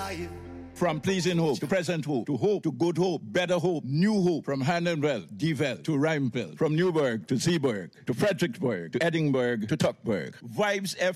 life. From pleasing hope to present hope to good hope, better hope, new hope. From Hannonville, Deville to Rhymeville. From Newburgh to Seaburg to Fredericksburg to Edinburgh to Tuckburg. Vibes